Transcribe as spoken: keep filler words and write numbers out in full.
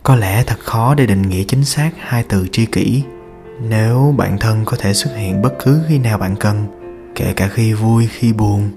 Có lẽ thật khó để định nghĩa chính xác hai từ tri kỷ. Nếu bạn thân có thể xuất hiện bất cứ khi nào bạn cần, kể cả khi vui khi buồn,